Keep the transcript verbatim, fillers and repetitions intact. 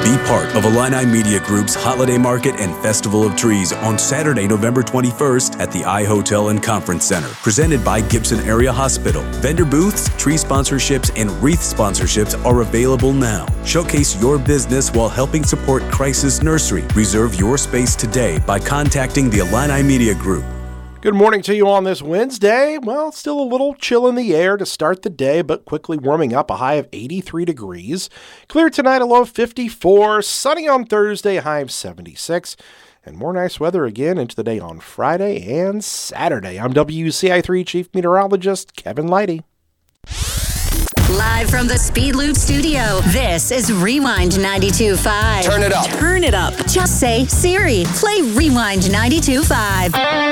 Be part of Illini Media Group's Holiday Market and Festival of Trees on Saturday, November twenty-first at the iHotel and Conference Center. Presented by Gibson Area Hospital. Vendor booths, tree sponsorships, and wreath sponsorships are available now. Showcase your business while helping support Crisis Nursery. Reserve your space today by contacting the Illini Media Group. Good morning to you on this Wednesday. Well, still a little chill in the air to start the day, but quickly warming up, a high of eighty-three degrees. Clear tonight, a low of fifty-four. Sunny on Thursday, a high of seventy-six. And more nice weather again into the day on Friday and Saturday. I'm W C I three Chief Meteorologist Kevin Leidy. Live from the Speed Loop studio, this is Rewind ninety-two point five. Turn it up. Turn it up. Just say, Siri, play Rewind ninety-two point five.